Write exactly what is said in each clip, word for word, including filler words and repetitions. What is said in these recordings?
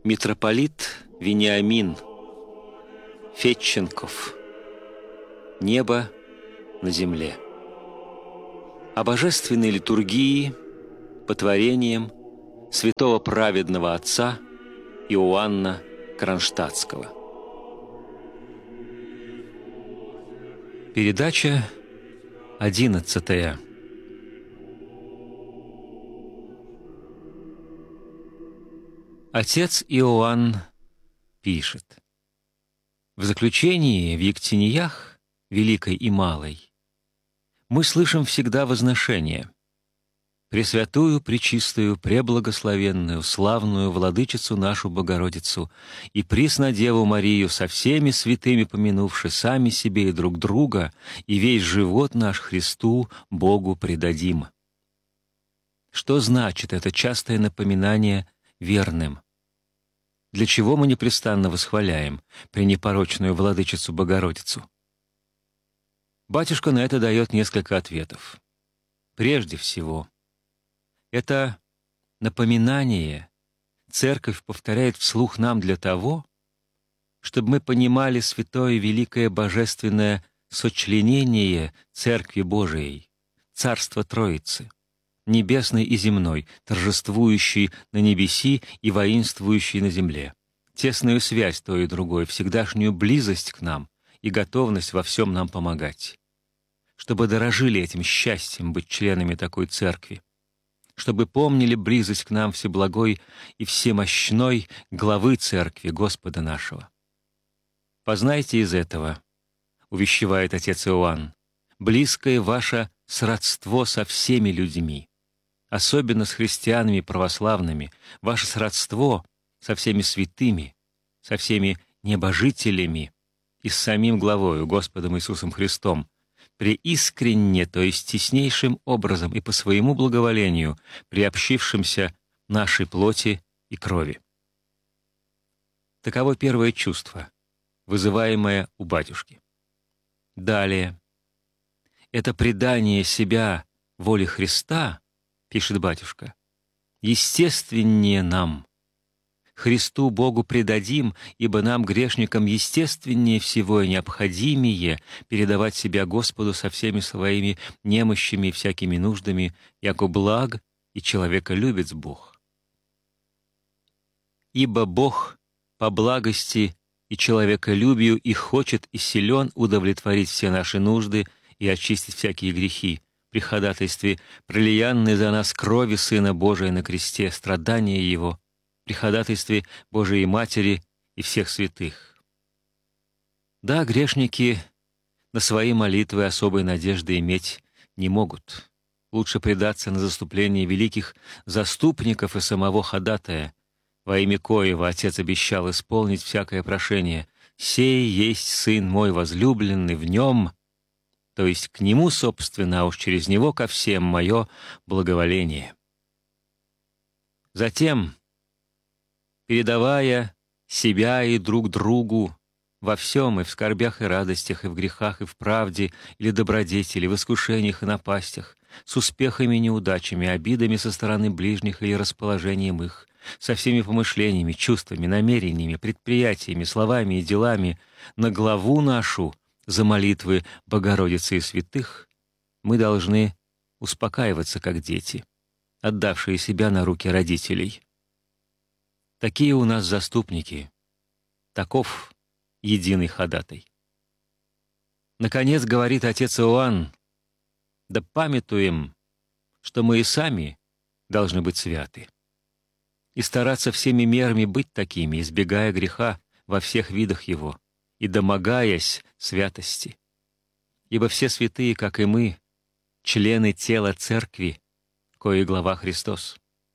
Митрополит Вениамин Федченков. Небо на земле. О божественной литургии по творениям святого праведного отца Иоанна Кронштадтского. Передача одиннадцатая. Отец Иоанн пишет: в заключении в Ектениях, Великой и Малой, мы слышим всегда возношение: Пресвятую, Пречистую, Преблагословенную, славную Владычицу нашу Богородицу и Преснодеву Марию со всеми святыми помянувши сами себе и друг друга, и весь живот наш Христу, Богу предадим. Что значит это частое напоминание верным? Для чего мы непрестанно восхваляем пренепорочную Владычицу Богородицу? Батюшка на это дает несколько ответов. Прежде всего, это напоминание Церковь повторяет вслух нам для того, чтобы мы понимали святое великое божественное сочленение Церкви Божией, Царства Троицы, небесной и земной, торжествующей на небеси и воинствующей на земле, тесную связь то и другое, всегдашнюю близость к нам и готовность во всем нам помогать, чтобы дорожили этим счастьем быть членами такой Церкви, чтобы помнили близость к нам всеблагой и всемощной главы Церкви Господа нашего. «Познайте из этого, — увещевает отец Иоанн, — близкое ваше сродство со всеми людьми, особенно с христианами православными, ваше сродство со всеми святыми, со всеми небожителями и с самим главою, Господом Иисусом Христом, преискренне, то есть теснейшим образом и по своему благоволению, приобщившимся нашей плоти и крови». Таково первое чувство, вызываемое у батюшки. Далее. Это предание себя воле Христа, пишет батюшка, естественнее нам. Христу Богу предадим, ибо нам, грешникам, естественнее всего и необходимее передавать себя Господу со всеми своими немощами и всякими нуждами, яко благ и человека любит Бог. Ибо Бог по благости и человеколюбию и хочет и силен удовлетворить все наши нужды и очистить всякие грехи, при ходатайстве пролиянной за нас крови Сына Божия на кресте, страдания Его, при ходатайстве Божией Матери и всех святых. Да, грешники на свои молитвы особой надежды иметь не могут. Лучше предаться на заступление великих заступников и самого ходатая, во имя коего Отец обещал исполнить всякое прошение: «Сей есть Сын мой возлюбленный, в Нем», то есть к Нему, собственно, а уж через Него ко всем мое благоволение. Затем, передавая себя и друг другу во всем, и в скорбях и радостях, и в грехах, и в правде, или добродетели, в искушениях и напастях, с успехами и неудачами, обидами со стороны ближних или расположением их, со всеми помышлениями, чувствами, намерениями, предприятиями, словами и делами, на главу нашу за молитвы Богородицы и святых, мы должны успокаиваться, как дети, отдавшие себя на руки родителей. Такие у нас заступники, таков единый ходатай. Наконец, говорит отец Иоанн, да памятуем, что мы и сами должны быть святы, и стараться всеми мерами быть такими, избегая греха во всех видах его, и домогаясь святости. Ибо все святые, как и мы, члены тела Церкви, кое глава Христос.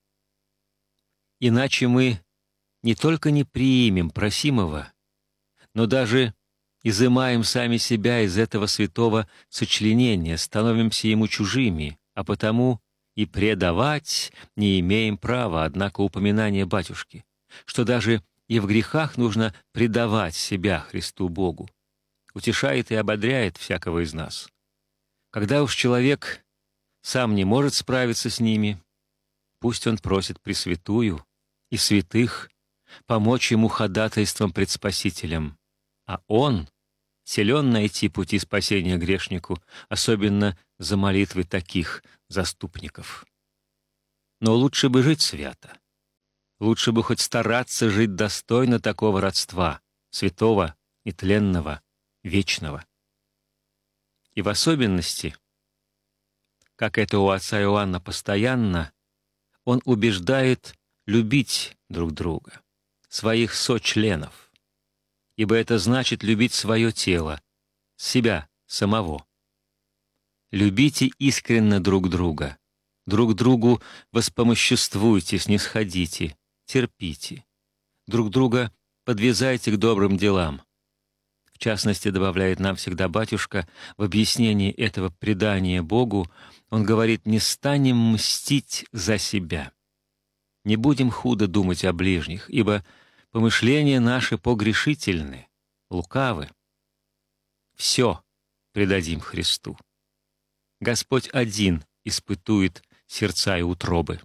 Иначе мы не только не примем просимого, но даже изымаем сами себя из этого святого сочленения, становимся ему чужими, а потому и предавать не имеем права, однако упоминание батюшки, что даже и в грехах нужно предавать себя Христу Богу, утешает и ободряет всякого из нас. Когда уж человек сам не может справиться с ними, пусть он просит Пресвятую и святых помочь ему ходатайством пред Спасителем, а он силен найти пути спасения грешнику, особенно за молитвы таких заступников. Но лучше бы жить свято. Лучше бы хоть стараться жить достойно такого родства, святого, нетленного, вечного. И в особенности, как это у отца Иоанна постоянно, он убеждает любить друг друга, своих сочленов, ибо это значит любить свое тело, себя самого. Любите искренно друг друга, друг другу воспомоществуйте, снисходите, терпите, друг друга подвязайте к добрым делам. В частности, добавляет нам всегда батюшка, в объяснении этого предания Богу, он говорит: «Не станем мстить за себя, не будем худо думать о ближних, ибо помышления наши погрешительны, лукавы. Все предадим Христу. Господь один испытует сердца и утробы».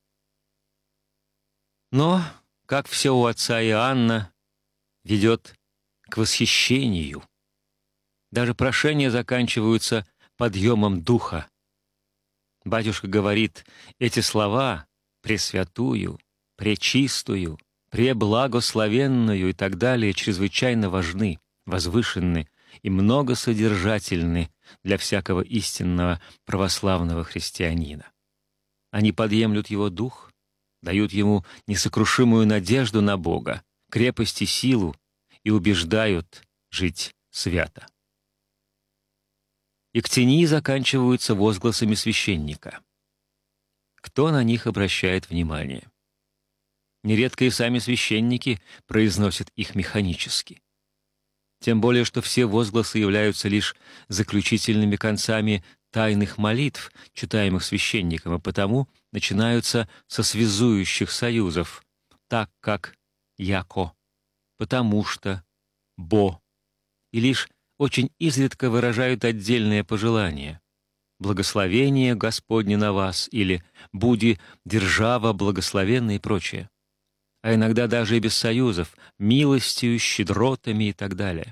Но, как все у отца Иоанна, ведет к восхищению. Даже прошения заканчиваются подъемом духа. Батюшка говорит, эти слова «пресвятую», «пречистую», «преблагословенную» и так далее чрезвычайно важны, возвышенны и многосодержательны для всякого истинного православного христианина. Они подъемлют его дух, дают ему несокрушимую надежду на Бога, крепость и силу и убеждают жить свято. Ектении заканчиваются возгласами священника. Кто на них обращает внимание? Нередко и сами священники произносят их механически. Тем более, что все возгласы являются лишь заключительными концами тайных молитв, читаемых священником, и потому начинаются со связующих союзов, так как «яко», «потому что», «бо», и лишь очень изредка выражают отдельные пожелания. «Благословение Господне на вас» или «Буди держава благословенна» и прочее. А иногда даже и без союзов, милостью, щедротами и так далее.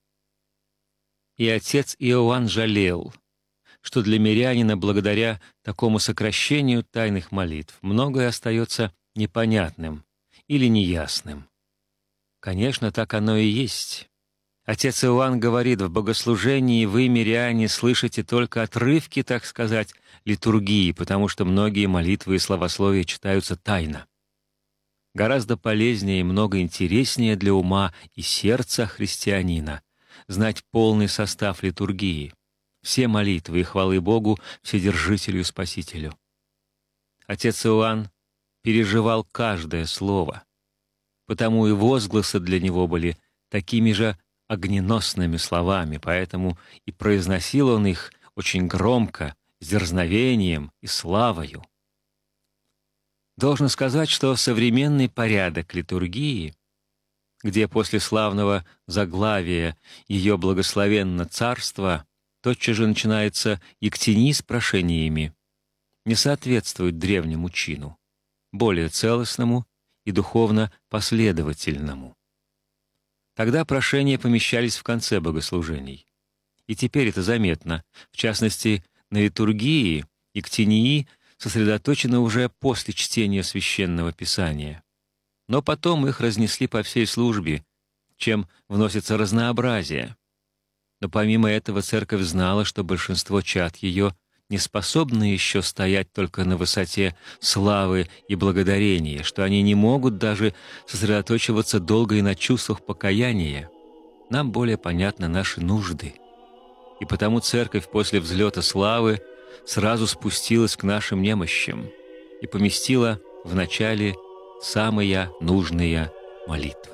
И отец Иоанн жалел, что для мирянина благодаря такому сокращению тайных молитв многое остается непонятным или неясным. Конечно, так оно и есть. Отец Иоанн говорит, в богослужении вы, миряне, слышите только отрывки, так сказать, литургии, потому что многие молитвы и славословия читаются тайно. Гораздо полезнее и много интереснее для ума и сердца христианина знать полный состав литургии, все молитвы и хвалы Богу, Вседержителю и Спасителю. Отец Иоанн переживал каждое слово, потому и возгласы для него были такими же огненосными словами, поэтому и произносил он их очень громко, с дерзновением и славою. Должен сказать, что современный порядок литургии, где после славного заглавия «Ее благословенно царство» тотчас же начинается ектении с прошениями, не соответствует древнему чину, более целостному и духовно последовательному. Тогда прошения помещались в конце богослужений. И теперь это заметно, в частности, на литургии ектении сосредоточены уже после чтения Священного Писания. Но потом их разнесли по всей службе, чем вносится разнообразие. Но помимо этого церковь знала, что большинство чад ее не способны еще стоять только на высоте славы и благодарения, что они не могут даже сосредоточиваться долго и на чувствах покаяния. Нам более понятны наши нужды. И потому церковь после взлета славы сразу спустилась к нашим немощам и поместила в начале самые нужные молитвы.